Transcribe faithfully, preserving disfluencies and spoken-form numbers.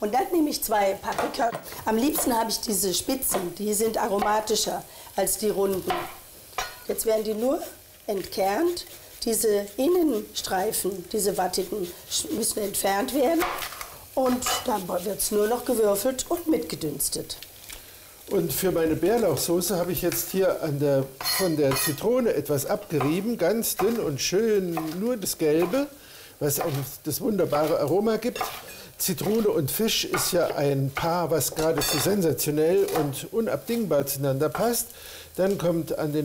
Und dann nehme ich zwei Paprika. Am liebsten habe ich diese Spitzen, die sind aromatischer als die runden. Jetzt werden die nur entkernt. Diese Innenstreifen, diese wattigen, müssen entfernt werden. Und dann wird es nur noch gewürfelt und mitgedünstet. Und für meine Bärlauchsoße habe ich jetzt hier an der, von der Zitrone etwas abgerieben, ganz dünn und schön, nur das Gelbe, was auch das wunderbare Aroma gibt. Zitrone und Fisch ist ja ein Paar, was geradezu sensationell und unabdingbar zueinander passt. Dann kommt an den